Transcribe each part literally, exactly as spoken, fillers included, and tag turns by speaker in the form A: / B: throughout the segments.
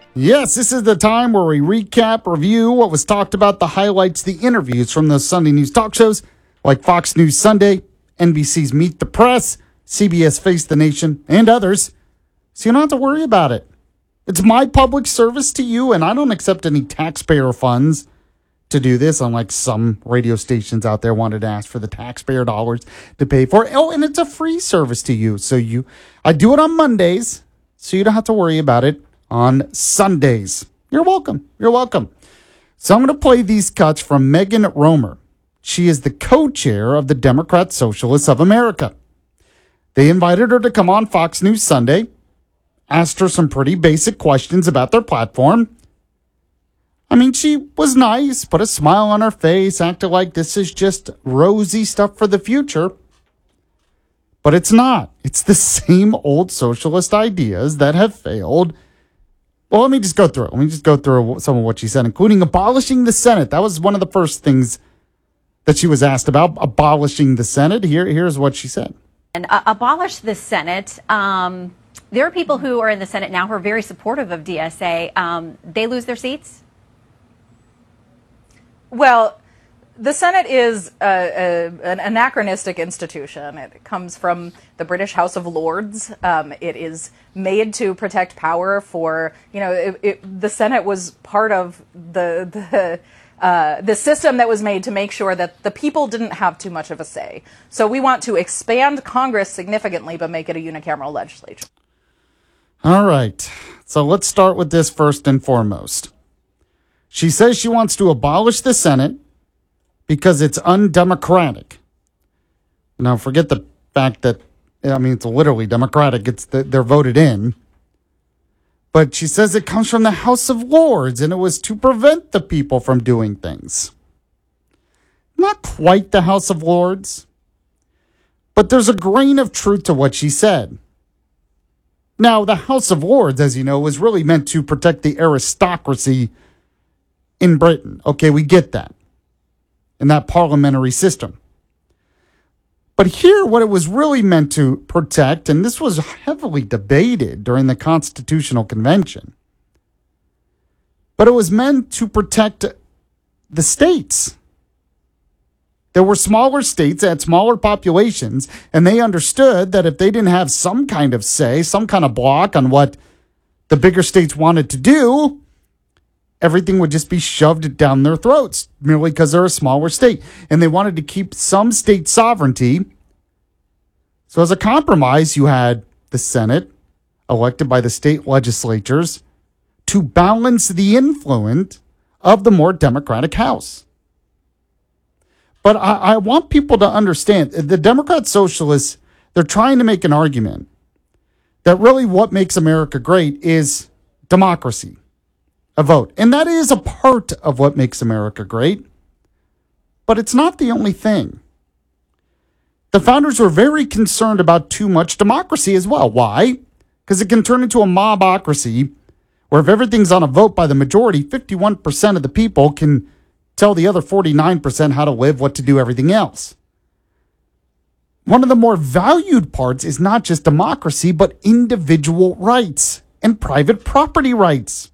A: Yes, this is the time where we recap, review what was talked about, the highlights, the interviews from those Sunday news talk shows like Fox News Sunday, N B C's Meet the Press, C B S Face the Nation, and others. So you don't have to worry about it. It's my public service to you, and I don't accept any taxpayer funds to do this, unlike some radio stations out there wanted to ask for the taxpayer dollars to pay for it. Oh, and it's a free service to you. So you, I do it on Mondays, so you don't have to worry about it on Sundays. You're welcome. You're welcome. So I'm going to play these cuts from Megan Romer. She is the co-chair of the Democrat Socialists of America. They invited her to come on Fox News Sunday, asked her some pretty basic questions about their platform. I mean, she was nice, put a smile on her face, acted like this is just rosy stuff for the future. But it's not. It's the same old socialist ideas that have failed. Well, let me just go through it. Let me just go through some of what she said, including abolishing the Senate. That was one of the first things that she was asked about, abolishing the Senate. Here, here's what she said.
B: And uh, abolish the Senate. Um, there are people who are in the Senate now who are very supportive of D S A. Um, they lose their seats?
C: Well, the Senate is a, a, an anachronistic institution. It comes from the British House of Lords. Um, it is made to protect power for, you know, it, it, the Senate was part of the the uh, the system that was made to make sure that the people didn't have too much of a say. So we want to expand Congress significantly, but make it a unicameral legislature.
A: All right. So let's start with this first and foremost. She says she wants to abolish the Senate because it's undemocratic. Now, forget the fact that, I mean, it's literally democratic. It's the, they're voted in. But she says it comes from the House of Lords, and it was to prevent the people from doing things. Not quite the House of Lords, but there's a grain of truth to what she said. Now, the House of Lords, as you know, was really meant to protect the aristocracy in Britain. Okay, we get that. In that parliamentary system. But here, what it was really meant to protect, and this was heavily debated during the Constitutional Convention, but it was meant to protect the states. There were smaller states that had smaller populations, and they understood that if they didn't have some kind of say, some kind of block on what the bigger states wanted to do, everything would just be shoved down their throats merely because they're a smaller state. And they wanted to keep some state sovereignty. So as a compromise, you had the Senate elected by the state legislatures to balance the influence of the more democratic House. But I, I want people to understand the Democrat Socialists, they're trying to make an argument that really what makes America great is democracy. A vote. And that is a part of what makes America great. But it's not the only thing. The founders were very concerned about too much democracy as well. Why? Because it can turn into a mobocracy where if everything's on a vote by the majority, fifty-one percent of the people can tell the other forty-nine percent how to live, what to do, everything else. One of the more valued parts is not just democracy, but individual rights and private property rights.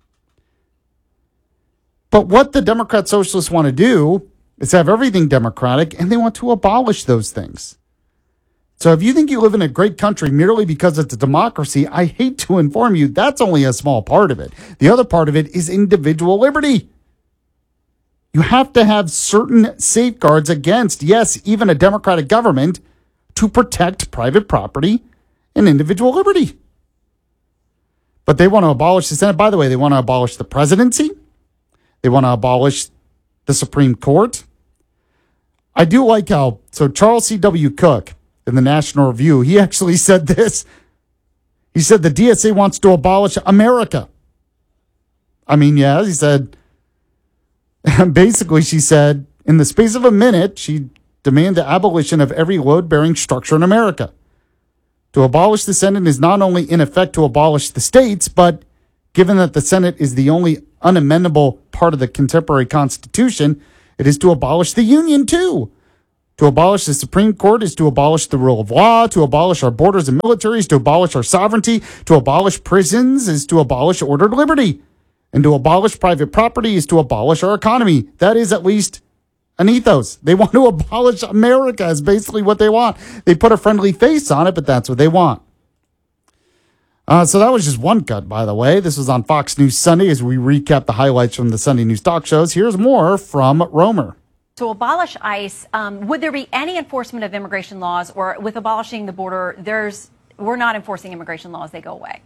A: But what the Democrat Socialists want to do is have everything democratic, and they want to abolish those things. So if you think you live in a great country merely because it's a democracy, I hate to inform you, that's only a small part of it. The other part of it is individual liberty. You have to have certain safeguards against, yes, even a democratic government to protect private property and individual liberty. But they want to abolish the Senate. By the way, they want to abolish the presidency. They want to abolish the Supreme Court. I do like how, so Charles C W. Cook in the National Review, he actually said this. He said the D S A wants to abolish America. I mean, yeah, he said, basically she said, in the space of a minute, she demanded the abolition of every load-bearing structure in America. To abolish the Senate is not only in effect to abolish the states, but given that the Senate is the only unamendable part of the contemporary Constitution, it is to abolish the Union too. To abolish the Supreme Court is to abolish the rule of law. To abolish our borders and militaries, to abolish our sovereignty. To abolish prisons is to abolish ordered liberty. And to abolish private property is to abolish our economy. That is at least an ethos. They want to abolish America is basically what they want. They put a friendly face on it, but that's what they want. Uh, so that was just one cut, by the way. This was on Fox News Sunday as we recap the highlights from the Sunday news talk shows. Here's more from Romer.
B: To abolish ICE, um, would there be any enforcement of immigration laws, or with abolishing the border, there's we're not enforcing immigration laws, they go away?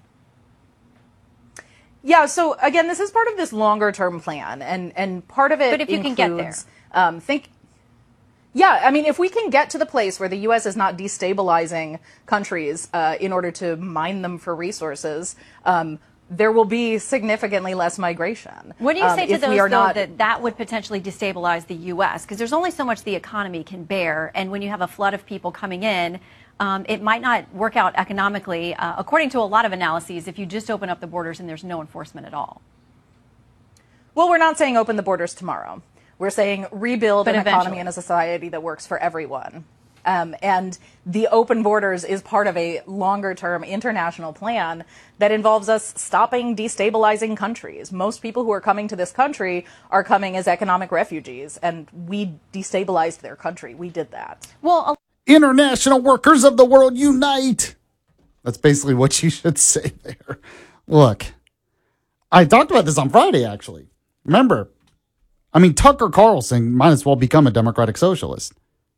C: Yeah, so again, this is part of this longer term plan, and, and part of it
B: But if you
C: includes,
B: can get there.
C: Um, think, yeah, I mean, if we can get to the place where the U S is not destabilizing countries uh, in order to mine them for resources, um, there will be significantly less migration.
B: What do you
C: um,
B: say to
C: if
B: those,
C: we are
B: though,
C: not,
B: that that would potentially destabilize the U S? Because there's only so much the economy can bear, and when you have a flood of people coming in, um, it might not work out economically, uh, according to a lot of analyses, if you just open up the borders and there's no enforcement at all.
C: Well, we're not saying open the borders tomorrow. We're saying rebuild
B: But
C: an
B: eventually.
C: economy and a society that works for everyone. Um, and the open borders is part of a longer-term international plan that involves us stopping destabilizing countries. Most people who are coming to this country are coming as economic refugees, and we destabilized their country. We did that.
B: Well,
A: International workers of the world unite. That's basically what you should say there. Look, I talked about this on Friday, actually. Remember, I mean, Tucker Carlson might as well become a democratic socialist.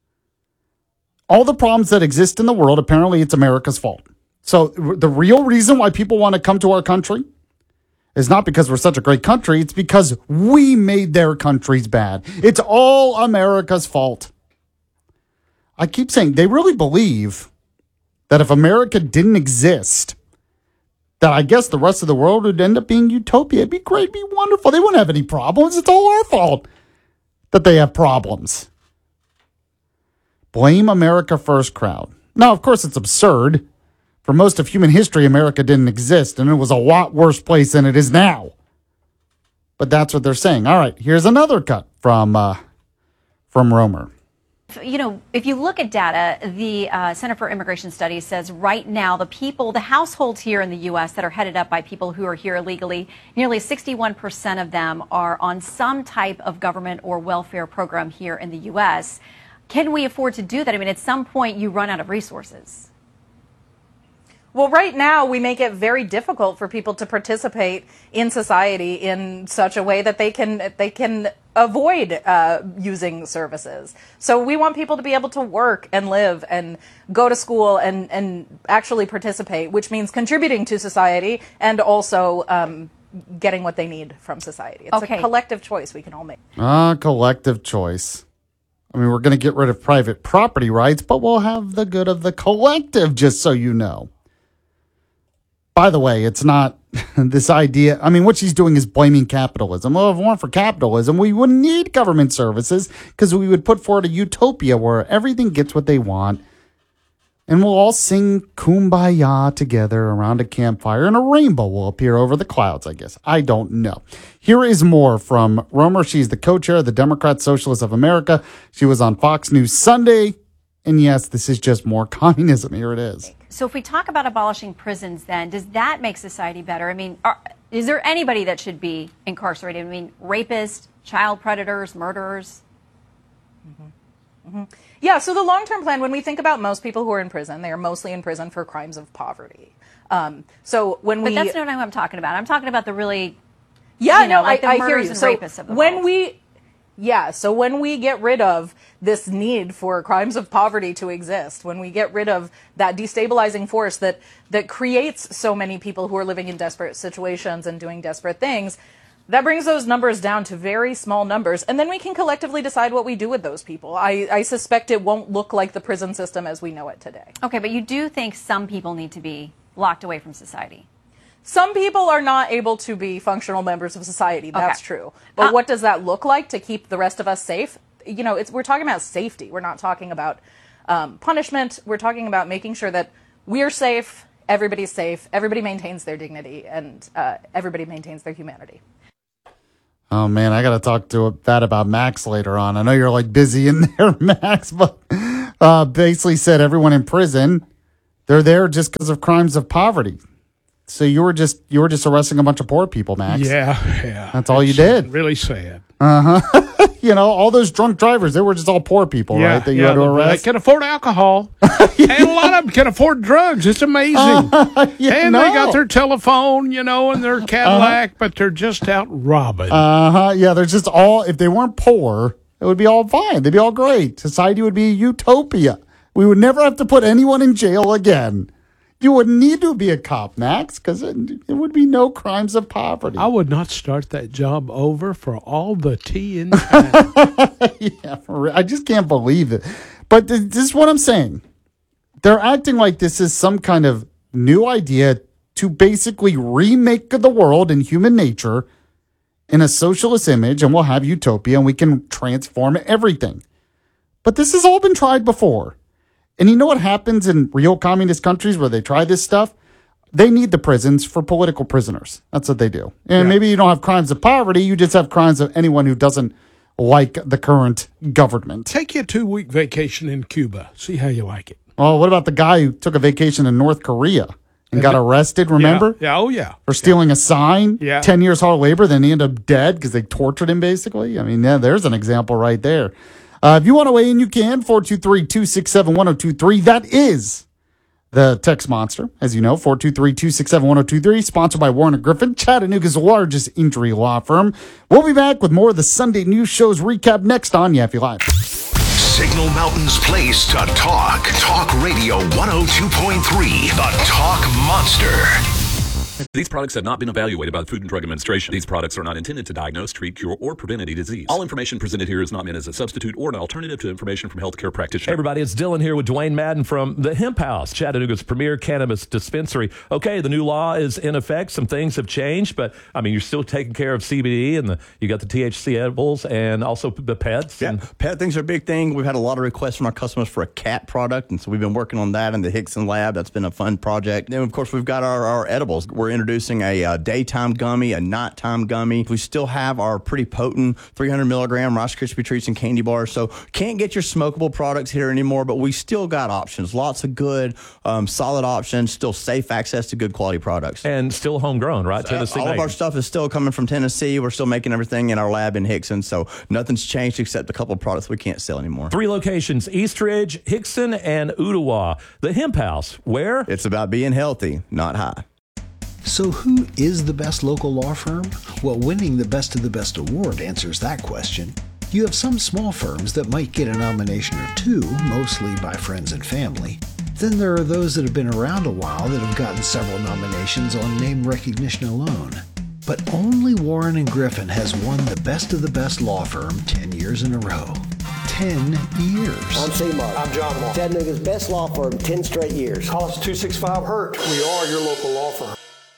A: All the problems that exist in the world, apparently it's America's fault. So the real reason why people want to come to our country is not because we're such a great country. It's because we made their countries bad. It's all America's fault. I keep saying they really believe that if America didn't exist, that I guess the rest of the world would end up being utopia. It'd be great, it'd be wonderful. They wouldn't have any problems. It's all our fault that they have problems. Blame America first crowd. Now, of course, it's absurd. For most of human history, America didn't exist, and it was a lot worse place than it is now. But that's what they're saying. All right, here's another cut from uh, from Romer.
B: you know, if you look at data, the uh, Center for Immigration Studies says right now the people, the households here in the U S that are headed up by people who are here illegally, nearly sixty-one percent of them are on some type of government or welfare program here in the U S. Can we afford to do that? I mean, at some point you run out of resources.
C: Well, right now we make it very difficult for people to participate in society in such a way that they can they can avoid uh, using services. So we want people to be able to work and live and go to school and, and actually participate, which means contributing to society and also um, getting what they need from society. It's
B: Okay.
C: a collective choice we can all make.
A: Ah, collective choice. I mean, we're going to get rid of private property rights, but we'll have the good of the collective, just so you know. By the way, it's not this idea. I mean, what she's doing is blaming capitalism. Well, if it weren't for capitalism, we wouldn't need government services because we would put forward a utopia where everything gets what they want. And we'll all sing Kumbaya together around a campfire and a rainbow will appear over the clouds, I guess. I don't know. Here is more from Romer. She's the co-chair of the Democrat Socialists of America. She was on Fox News Sunday. And yes, this is just more communism. Here it is.
B: So if we talk about abolishing prisons, then does that make society better? I mean, are, is there anybody that should be incarcerated? I mean, rapists, child predators, murderers?
C: Mm-hmm. Mm-hmm. Yeah, so the long-term plan, when we think about most people who are in prison, they are mostly in prison for crimes of poverty. Um, so when we...
B: But that's not what I'm talking about. I'm talking about the really,
C: yeah,
B: you know,
C: no,
B: like the
C: I, I
B: murders
C: hear you.
B: and
C: So
B: rapists of the
C: when
B: world.
C: we... Yeah, so when we get rid of this need for crimes of poverty to exist, when we get rid of that destabilizing force that, that creates so many people who are living in desperate situations and doing desperate things, that brings those numbers down to very small numbers, and then we can collectively decide what we do with those people. I, I suspect it won't look like the prison system as we know it today.
B: Okay, but you do think some people need to be locked away from society?
C: Some people are not able to be functional members of society. That's
B: Okay.
C: true. But
B: Uh,
C: what does that look like to keep the rest of us safe? You know, it's, we're talking about safety. We're not talking about um, punishment. We're talking about making sure that we're safe, everybody's safe, everybody maintains their dignity, and uh, everybody maintains their humanity.
A: Oh, man, I got to talk to that about Max later on. I know you're like busy in there, Max, but uh, basically said everyone in prison, they're there just because of crimes of poverty. So you were just you were just arresting a bunch of poor people, Max.
D: Yeah, yeah.
A: That's all you
D: It's
A: did.
D: Really sad.
A: You know, all those drunk drivers, they were just all poor people,
D: Yeah,
A: right? That you
D: yeah,
A: had to
D: they-
A: arrest.
D: They can afford alcohol, and a lot of them can afford drugs. It's amazing.
A: Yeah,
D: and
A: no.
D: they got their telephone, you know, and their Cadillac, but they're just out robbing.
A: Uh huh. Yeah, they're just all. If they weren't poor, it would be all fine. They'd be all great. Society would be a utopia. We would never have to put anyone in jail again. You wouldn't need to be a cop, Max, because it, it would be no crimes of poverty.
D: I would not start that job over for all the tea in town.
A: Yeah, for real. I just can't believe it. But th- this is what I'm saying. They're acting like this is some kind of new idea to basically remake the world and human nature in a socialist image, and we'll have utopia and we can transform everything. But this has all been tried before. And you know what happens in real communist countries where they try this stuff? They need the prisons for political prisoners. That's what they do. And
D: Yeah.
A: maybe you don't have crimes of poverty. You just have crimes of anyone who doesn't like the current government.
D: Take you a two-week vacation in Cuba. See how you like it.
A: Well, what about the guy who took a vacation in North Korea and got arrested, remember?
D: Yeah. yeah. Oh, yeah.
A: For stealing a sign,
D: Yeah.
A: ten years hard labor, then he ended up dead because they tortured him, basically. I mean, yeah, there's an example right there. Uh, if you want to weigh in, you can, four two three, two six seven, one zero two three. That is the text monster, as you know, four two three, two six seven, one zero two three, sponsored by Warren and Griffin, Chattanooga's largest injury law firm. We'll be back with more of the Sunday News Show's recap next on Yaffe Live.
E: Signal Mountain's place to talk. Talk Radio one oh two point three, the Talk Monster.
F: These products have not been evaluated by the Food and Drug Administration. These products are not intended to diagnose, treat, cure, or prevent any disease. All information presented here is not meant as a substitute or an alternative to information from healthcare practitioners.
G: Hey everybody, it's Dylan here with Dwayne Madden from the Hemp House, Chattanooga's premier cannabis dispensary. Okay, the new law is in effect. Some things have changed, but I mean, you're still taking care of C B D, and the, you got the T H C edibles and also the pets.
H: Yeah,
G: And
H: pet things are a big thing. We've had a lot of requests from our customers for a cat product, and so we've been working on that in the Hickson lab. That's been a fun project. Then, of course, we've got our, our edibles. We're introducing a, uh daytime gummy, a nighttime gummy. We still have our pretty potent three hundred milligram Rice Krispie treats and candy bars. So can't get your smokable products here anymore, but we still got options. Lots of good, um, solid options. Still safe access to good quality products.
G: and still homegrown, right? Tennessee
H: All of
G: made.
H: our stuff is still coming from Tennessee. We're still making everything in our lab in Hickson, so nothing's changed except a couple of products we can't sell anymore.
G: Three locations, Eastridge, Hickson, and Ottawa. The Hemp House, where?
H: It's about being healthy, not high.
I: So who is the best local law firm? Well, winning the Best of the Best award answers that question. You have some small firms that might get a nomination or two, mostly by friends and family. Then there are those that have been around a while that have gotten several nominations on name recognition alone. But only Warren and Griffin has won the Best of the Best law firm ten years in a row. ten years.
J: I'm C-Mark. I'm John Mark. Chattanooga's best law firm, ten straight years.
K: Call us two six five hurt. We are your local law firm.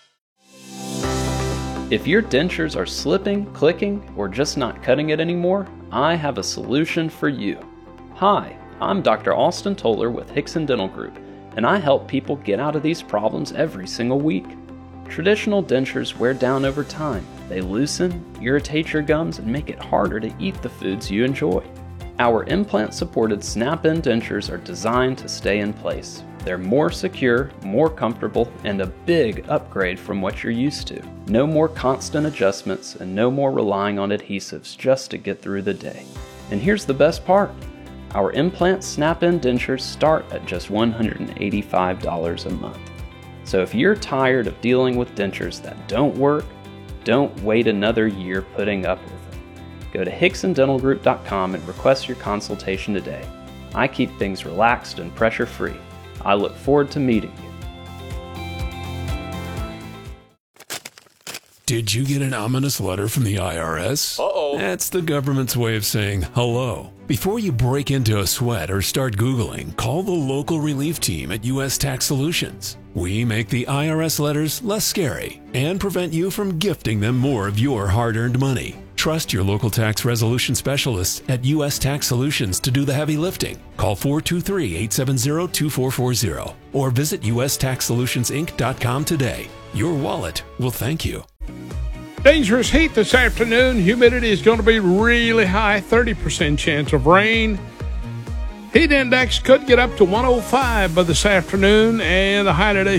L: If your dentures are slipping, clicking, or just not cutting it anymore, I have a solution for you. Hi, I'm Doctor Austin Toller with Hickson Dental Group, and I help people get out of these problems every single week. Traditional dentures wear down over time. They loosen, irritate your gums, and make it harder to eat the foods you enjoy. Our implant-supported snap-in dentures are designed to stay in place. They're more secure, more comfortable, and a big upgrade from what you're used to. No more constant adjustments and no more relying on adhesives just to get through the day. And here's the best part. Our implant snap-in dentures start at just one hundred eighty-five dollars a month. So if you're tired of dealing with dentures that don't work, don't wait another year putting up with them. Go to Hickson Dental Group dot com and request your consultation today. I keep things relaxed and pressure-free. I look forward to meeting you.
M: Did you get an ominous letter from the I R S? Uh-oh. That's the government's way of saying hello. Before you break into a sweat or start Googling, call the local relief team at U S Tax Solutions. We make the I R S letters less scary and prevent you from gifting them more of your hard-earned money. Trust your local tax resolution specialists at U S Tax Solutions to do the heavy lifting. Call four two three, eight seven zero, two four four zero or visit U S Tax Solutions Inc dot com today. Your wallet will thank you.
D: Dangerous heat this afternoon. Humidity is going to be really high, thirty percent chance of rain. Heat index could get up to one oh five by this afternoon, and the high today